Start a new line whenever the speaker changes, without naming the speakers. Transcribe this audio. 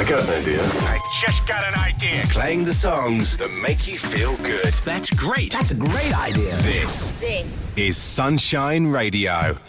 got an idea.
I just got an idea.
Playing the songs that make you feel good.
That's great.
That's a great idea.
This is Sunshine Radio.